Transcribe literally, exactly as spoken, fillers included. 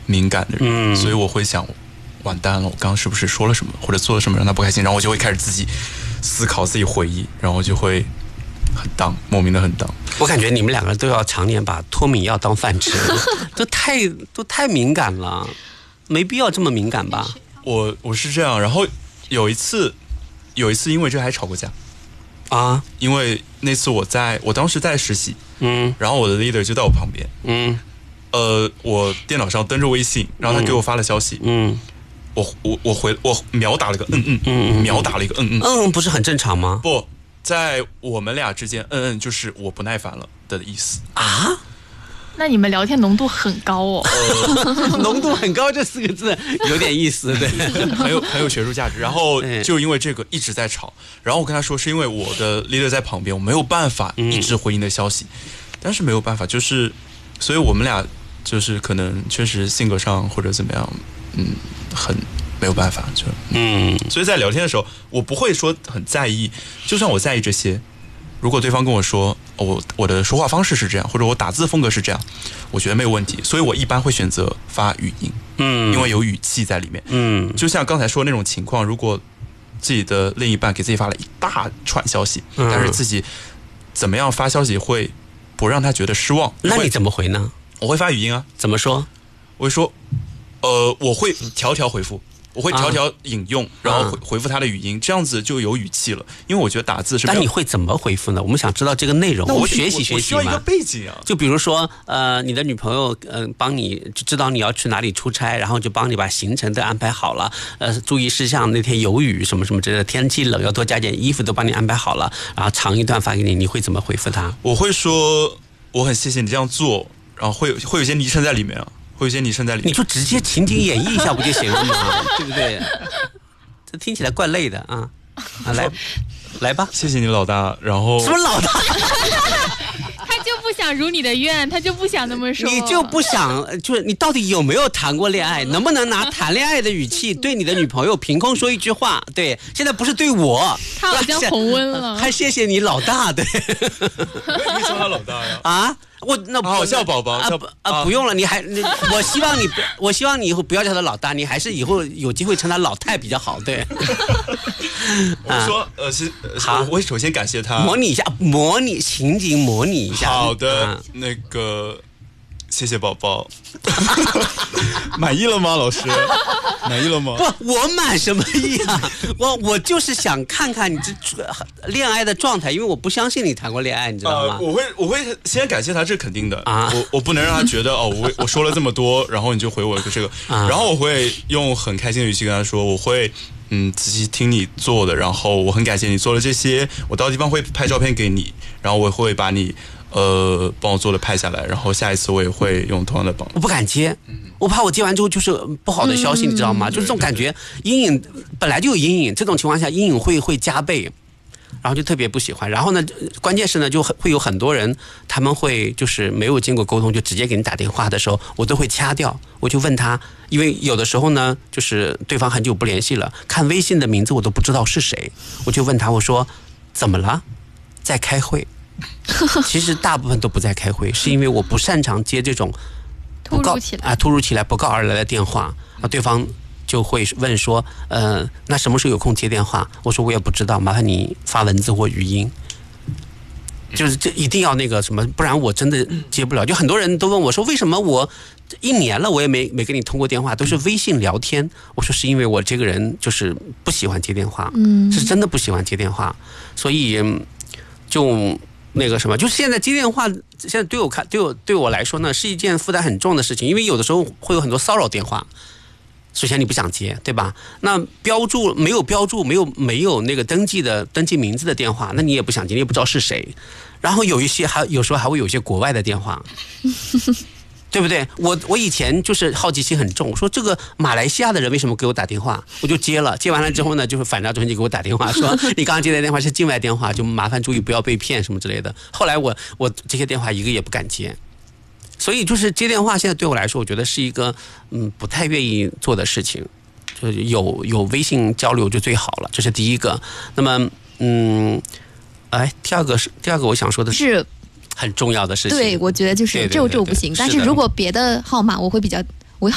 敏感的人，嗯、所以我会想，完蛋了，我刚刚是不是说了什么或者做了什么让他不开心？然后我就会开始自己思考、自己回忆，然后就会很当，莫名的很当。 我感觉你们两个都要常年把脱敏药当饭吃，都太都太敏感了，没必要这么敏感吧？ 我我是这样，然后有一次，有一次因为这还吵过架啊， 因为那次我在我当时在实习，嗯，然后我的 leader 就在我旁边，嗯，呃，我电脑上登着微信，然后他给我发了消息，嗯，我我我回我秒打了个嗯嗯嗯，秒打了一个嗯嗯嗯，不是很正常吗？ 不。在我们俩之间，嗯嗯，就是我不耐烦了的意思啊。 那你们聊天浓度很高哦。 呃、浓度很高这四个字有点意思，对， 很有很有学术价值。然后就因为这个一直在吵，然后我跟他说是因为我的 leader 在旁边，我没有办法一直回应的消息，嗯、但是没有办法，就是所以我们俩就是可能确实性格上或者怎么样，嗯，很。没有办法，就嗯，所以在聊天的时候，我不会说很在意，就算我在意这些，如果对方跟我说，哦、我我的说话方式是这样，或者我打字风格是这样，我觉得没有问题，所以我一般会选择发语音，嗯，因为有语气在里面，嗯，就像刚才说的那种情况，如果自己的另一半给自己发了一大串消息，嗯、但是自己怎么样发消息会不让他觉得失望？ 那你怎么回呢？ 我会发语音啊， 怎么说？ 我会说，呃，我会条条回复。我会条条引用，啊、然后回回复他的语音，这样子就有语气了。因为我觉得打字是。 但你会怎么回复呢？我们想知道这个内容，我们学习学习嘛。 我需要一个背景啊。 就比如说，呃，你的女朋友，嗯、呃，帮你就知道你要去哪里出差，然后就帮你把行程都安排好了，呃，注意事项，那天有雨什么什么之类的，天气冷要多加件衣服都帮你安排好了，然后长一段发给你，你会怎么回复他？ 我会说我很谢谢你这样做，然后会有会有一些昵称在里面啊。会有些昵称在里面， 你就直接情景演绎一下不就行了吗？对不对？这听起来怪累的啊！啊，来，来吧， 谢谢你老大。然后什么老大？ 他就不想如你的愿，他就不想那么说。 你就不想，就是你到底有没有谈过恋爱？能不能拿谈恋爱的语气对你的女朋友凭空说一句话？对，现在不是对我， 他好像红温了。 还谢谢你老大，对。 我也没说他老大呀。 啊？我那好笑宝宝啊啊！不用了，你还你我希望你，我希望你以后不要叫他老大，你还是以后有机会称他老太比较好，对。 我说呃是好，我首先感谢他， 模拟一下，模拟情景，模拟一下。 好的，啊、那个谢谢宝宝，满意了吗，老师？满意了吗？ 不，我满什么意啊？我我就是想看看你这恋爱的状态，因为我不相信你谈过恋爱，你知道吗？ 呃、我会我会先感谢他，这是肯定的啊。我我不能让他觉得哦，我我说了这么多，然后你就回我这个，啊、然后我会用很开心的语气跟他说，我会嗯仔细听你做的，然后我很感谢你做了这些，我到地方会拍照片给你，然后我会把你。呃，帮我做的拍下来，然后下一次我也会用同样的帮。 我不敢接，我怕我接完之后就是不好的消息，嗯、你知道吗？就是这种感觉，阴影本来就有阴影，这种情况下阴影会会加倍，然后就特别不喜欢。然后呢，关键是呢，就会有很多人他们会就是没有经过沟通就直接给你打电话的时候，我都会掐掉，我就问他，因为有的时候呢，就是对方很久不联系了，看微信的名字我都不知道是谁，我就问他，我说怎么了？在开会。其实大部分都不在开会，是因为我不擅长接这种突如其来啊突如其来不告而来的电话啊，对方就会问说，呃，那什么时候有空接电话？我说我也不知道，麻烦你发文字或语音。就是这一定要那个什么，不然我真的接不了。就很多人都问我说，为什么我一年了我也没没跟你通过电话，都是微信聊天？我说是因为我这个人就是不喜欢接电话，嗯，是真的不喜欢接电话，所以就。那个什么，就是现在接电话，现在对我看，对我对我来说呢，是一件负担很重的事情，因为有的时候会有很多骚扰电话。首先你不想接，对吧？那标注没有标注，没有没有那个登记的登记名字的电话，那你也不想接，你也不知道是谁。然后有一些还有时候还会有一些国外的电话。对不对？我我以前就是好奇心很重，我说这个马来西亚的人为什么给我打电话？我就接了，接完了之后呢，就是反诈中心就给我打电话说你刚刚接的电话是境外电话，就麻烦注意不要被骗什么之类的。后来我我这些电话一个也不敢接，所以就是接电话现在对我来说，我觉得是一个嗯不太愿意做的事情，就是有有微信交流就最好了，这是第一个。那么嗯，哎，第二个是第二个我想说的是。很重要的事情， 对，我觉得就是这这我不行，但是如果别的号码我会比较